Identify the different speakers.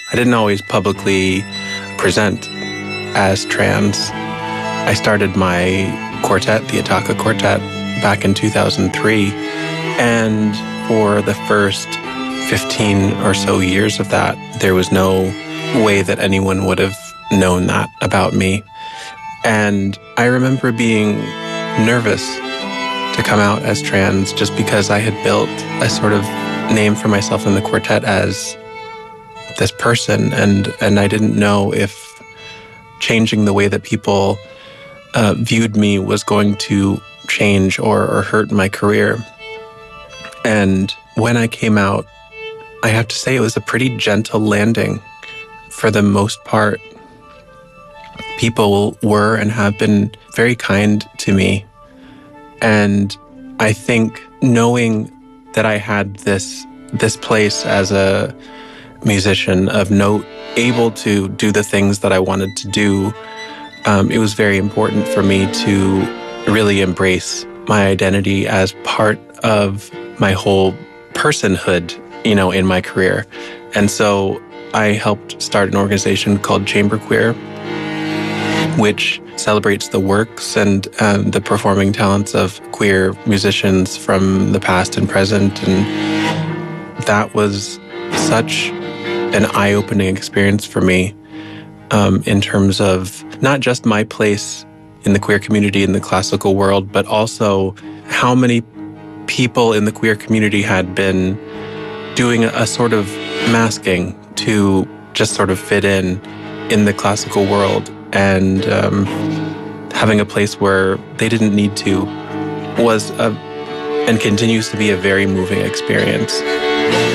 Speaker 1: I didn't always publicly present as trans. I started my quartet, the Ataka Quartet, back in 2003. And for the first 15 or so years of that, there was no way that anyone would have known that about me. And I remember being nervous to come out as trans just because I had built a sort of name for myself in the quartet as this person, and I didn't know if changing the way that people viewed me was going to change or hurt my career. And when I came out, I have to say it was a pretty gentle landing for the most part. People were and have been very kind to me. And I think knowing that I had this place as a musician of note, able to do the things that I wanted to do, it was very important for me to really embrace my identity as part of my whole personhood, in my career. And so I helped start an organization called Chamber Queer, which celebrates the works and the performing talents of queer musicians from the past and present. And that was such an eye-opening experience for me in terms of not just my place in the queer community in the classical world, but also how many people in the queer community had been doing a sort of masking to just sort of fit in the classical world, and having a place where they didn't need to was and continues to be a very moving experience.